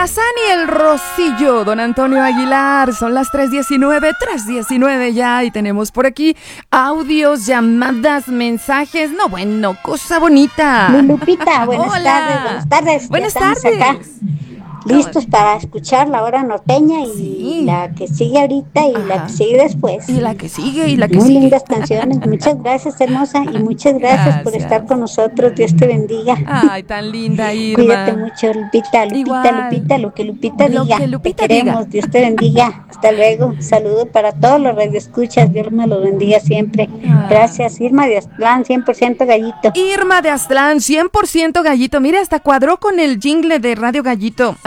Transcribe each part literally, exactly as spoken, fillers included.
Alazán y el Rosillo, don Antonio Aguilar. Son las tres diecinueve, tres diecinueve ya, y tenemos por aquí audios, llamadas, mensajes. No, bueno, cosa bonita. Lupita, buenas Hola. tardes, buenas tardes. Buenas ya estamos tardes. acá, listos para escuchar la hora norteña y Sí. la que sigue ahorita y Ajá. la que sigue después. Y la que sigue, y la que Muy sigue. lindas canciones. Muchas gracias, hermosa, y muchas gracias, por Gracias. estar con nosotros. Dios te bendiga. Ay, tan linda, Irma. Cuídate mucho, Lupita, Lupita, Igual. Lupita, lo que Lupita Lo diga. que Lupita te queremos, diga. Dios te bendiga. Hasta luego. Saludos para todos los radioescuchas. Dios me los bendiga siempre. Ah. Gracias, Irma de Aztlán, cien por ciento gallito. Irma de Aztlán, cien por ciento gallito. Mira, hasta cuadró con el jingle de Radio Gallito.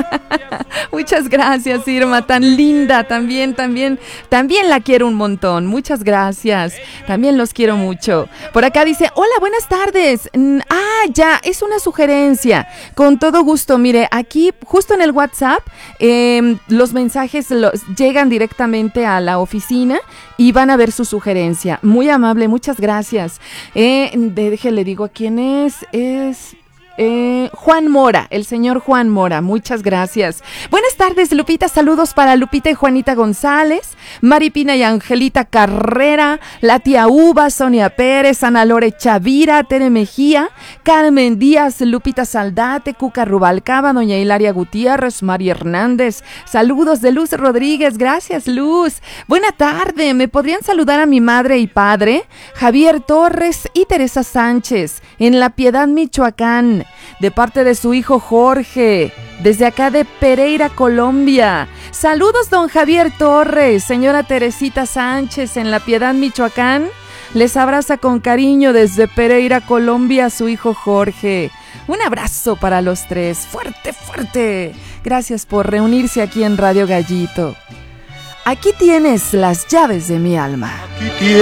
Muchas gracias, Irma, tan linda. También, también, también la quiero un montón. Muchas gracias. También los quiero mucho. Por acá dice, hola, buenas tardes. Mm, Ah, ya, es una sugerencia. Con todo gusto, mire, aquí justo en el WhatsApp, eh, los mensajes los, llegan directamente a la oficina y van a ver su sugerencia. Muy amable, muchas gracias. Eh, déjele, digo a quién es. Es... Eh, Juan Mora, el señor Juan Mora, muchas gracias. Buenas tardes, Lupita, saludos para Lupita y Juanita González, Maripina y Angelita Carrera, la tía Uva, Sonia Pérez, Ana Lore Chavira, Tere Mejía, Carmen Díaz, Lupita Saldate, Cuca Rubalcaba, doña Hilaria Gutiérrez, María Hernández, saludos de Luz Rodríguez, gracias Luz. Buena tarde, ¿me podrían saludar a mi madre y padre? Javier Torres y Teresa Sánchez, en La Piedad, Michoacán, de parte de su hijo Jorge, desde acá de Pereira, Colombia. Saludos, don Javier Torres, señora Teresita Sánchez, en La Piedad, Michoacán. Les abraza con cariño desde Pereira, Colombia, su hijo Jorge. Un abrazo para los tres, fuerte, fuerte. Gracias por reunirse aquí en Radio Gallito. Aquí tienes las llaves de mi alma.